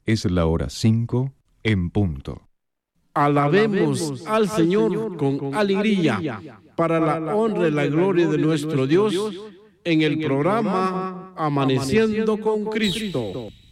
Es la hora 5 en punto. Alabemos al Señor con alegría para la honra y la gloria de nuestro Dios en el programa Amaneciendo con Cristo.